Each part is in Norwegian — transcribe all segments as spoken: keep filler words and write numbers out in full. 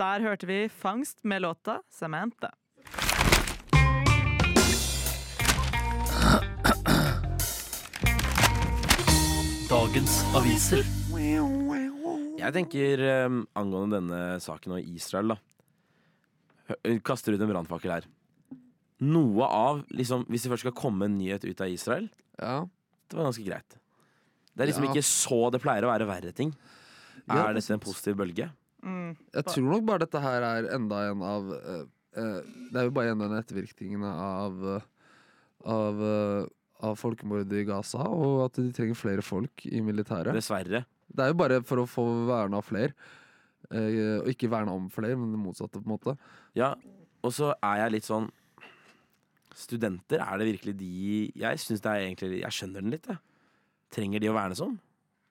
Der hørte vi Fangst med låta Samantha. Dagens aviser. Jeg tenker um, angående denne saken og Israel, da. Hø- Kaster ut en brannfakkel her. Noe av, liksom, hvis det først skal komme en nyhet ut av Israel, Ja. det var ganske greit. Det er liksom Ja. ikke så det pleier å være verre ting. Ja, Er det er dette en positiv bølge? Mm. Jeg tror nok bare dette her er enda en av eh, eh, Det er jo bare en av ettervirkningene av eh, Av, eh, av folkemordet i Gaza, og at de trenger flere folk i militæret. Dessverre. Det er jo bare for å få verne av flere. Eh, og ikke verne om flere, men det motsatte, på en måte. Ja, og så er jeg litt sånn Studenter, er det virkelig de Jeg synes det er egentlig Jeg skjønner den litt, jeg. Trenger de å vernes om?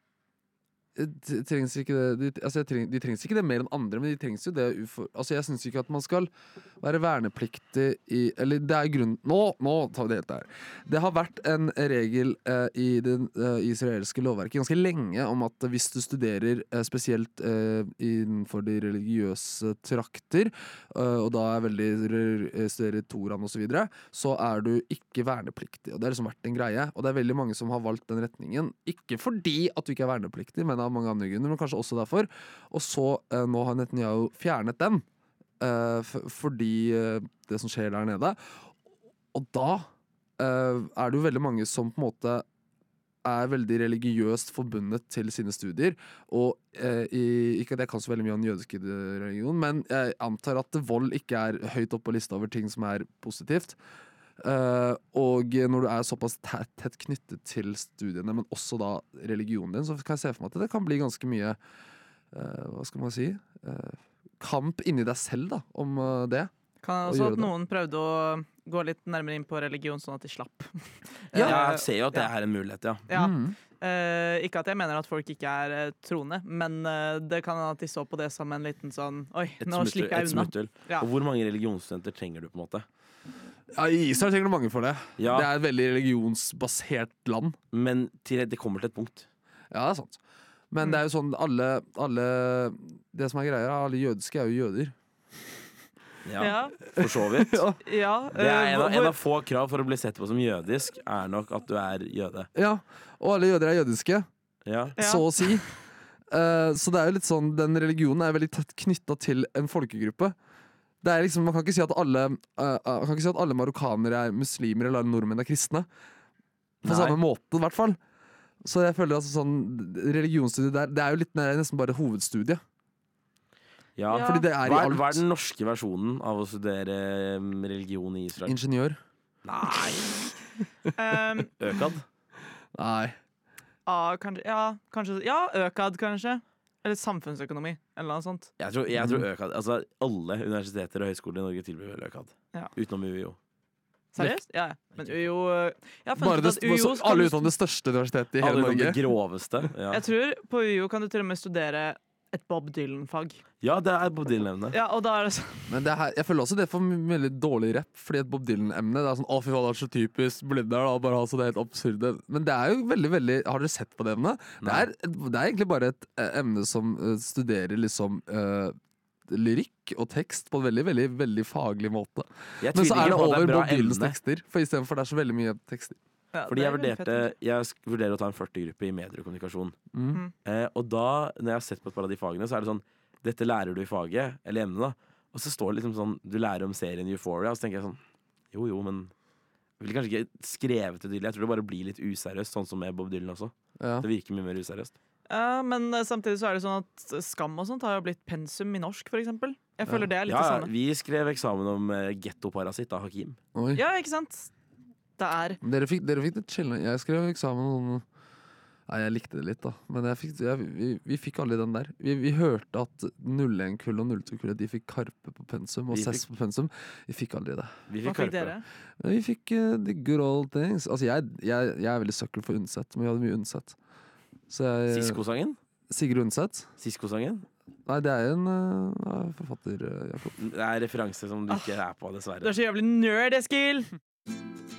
Eh, De trengs ikke det, de, altså jeg treng, de trengs ikke det mer enn andre, men de trengs jo det ufor, altså jeg syns ikke at man skal være vernepliktig i Eller det er grunn Nå, nå tar vi det helt der. Det har vært en regel eh, i det eh, israelske lovverket ganske lenge om at hvis du studerer eh, spesielt eh, innenfor de religiøse trakter, eh, og da er veldig re- studerer Toraen osv., så, videre, så er du ikke vernepliktig. Og det har liksom vært en greie. Og det er veldig mange som har valgt den retningen. Ikke fordi at du ikke er vernepliktig, men av mange andre grunner, men kanskje også derfor. Og så eh, nå har Netanyahu fjernet den, eh, f fordi eh, det som skjer der nede. Og da eh, er det jo veldig mange som på en måte er veldig religiøst forbundet til sine studier. Og eh, i, ikke at jeg kan så veldig mye om den jødiske religionen, men jeg antar at vold ikke er høyt oppe på lista over ting som er positivt. Uh, og når du er såpass tett, tett knyttet til studiene, men også da religionen din, så kan jeg se for meg at det kan bli ganske mye uh, hva skal man si uh, kamp inni deg selv da, om uh, det. Kan Å også gjøre at det. noen prøvde å gå litt nærmere inn på religion, sånn at de slapp. Ja, Eh, jeg ser jo at det ja. er en mulighet, ja. Ja. Mm. Eh, ikke at jeg mener at folk ikke er eh, troende, men eh, det kan hende at de så på det som en liten sånn Oi, Et nå smutthull. slipper Et jeg unna. smutthull. Ja. Og hvor mange religionsstudenter trenger du, på en måte? Ja, I Israel trenger du mange for det. Ja, Det er et veldig religionsbasert land. men til, det kommer til et punkt. Ja, det er sant. Men Mm. det er jo sånn alle, alle Det som er greia, er alle jødiske er jo jøder. Ja, Ja, For så vidt. ja, Det er eh, en av, hvor- en av få krav for å bli sett på som jødisk, er nok at du er jøde. Ja, og alle jøder er jødiske. Ja. Ja. Så å si. Eh, så det er jo litt sånn den religionen er veldig tett knytta til en folkegruppe. Det er liksom, Man kan ikke si at alle eh, Man kan ikke si at alle marokkanere er muslimer eller alle nordmenn er kristne. På Nei. samme måte, i hvert fall. Så jeg føler altså sånn religionsstudiet der, det er jo litt mer, nesten bare hovedstudiet. Ja. Ja. Fordi det er i Hva, er, alt. hva er den norske versjonen av å studere um, religion i Israel? Ingeniør. Nei, Um, Økad? Nei. ah, kanskje, ja, kanskje Ja, Økad, kanskje. Eller samfunnsøkonomi, eller noe sånt. Jeg tror, jeg tror Økad Altså, alle universiteter og høyskoler i Norge tilbyr vel Økad. Ja. Utenom U i O. Seriøst? Ja, ja. Men U i O eh, Jeg har Bare funnet det, ut at U i O så alle utenom det største universitetet i hele Alle utenom Norge. det groveste. Ja. Jeg tror på U i O kan du til og med studere et Bob Dylan-fag. ja, det er Bob Dylan-evnet. Ja, og da er det sånn Men det her, jeg føler også det får veldig dårlig rep, fordi et Bob Dylan-emne Det er sånn, å fy faen, det er så typisk Blindern da, bare ha så det er helt absurde. Men det er jo veldig, veldig Har dere sett på det emnet? Det Nei. er, et- det er egentlig bare et eh, emne som eh, studerer liksom eh, lyrikk og tekst på en veldig, veldig, veldig faglig måte. Jeg Men så tviler er det ikke på at over det er bra Bob Dylans emne. tekster, for istedenfor det er så veldig mye tekster. ja, Fordi det jeg er veldig vurderte fett. Jeg sk- vurderer å ta en førti-gruppe i mediekommunikasjon. Mm. Eh, og da, når jeg har sett på et par av de fagene, så er det sånn Dette lærer du i faget, eller emnet, da. Og så står det liksom sånn Du lærer om serien Euphoria, og så tenker jeg sånn Jo, jo, men jeg ville kanskje ikke skrevet det tydelig. Jeg tror det bare blir litt useriøst, sånn som med Bob Dylan også. Ja. Det virker mye mer useriøst. Ja, men eh, samtidig så er det sånn at Skam og sånt har jo blitt pensum i norsk, for eksempel. Jeg føler det er litt Ja, det ja, samme. vi skrev eksamen om uh, gettoparasitt av Hakim. Oi. Ja, ikke sant? Det er Dere fikk, dere fikk det chillende. Jeg skrev eksamen om Nei, jeg likte det litt, da. Men jeg fikk, jeg, vi, vi fikk aldri den der. Vi, vi hørte at null en-kullet og null to-kullet De fikk Karpe på pensum og Vi Cess på pensum. Vi fikk aldri det. Vi Hva fikk fikk Karpe. dere? Men vi fikk uh, the good old things. Altså, jeg, jeg, jeg er veldig sucker for Undset, men vi hadde mye Undset. Så jeg Sisko-sangen? Sigurd Undset? Sisko-sangen? Nei, det er en uh, forfatter, uh, Jakob. Det er referanse som du ikke er på, Du dessverre. er så jævlig nerd, Eskil!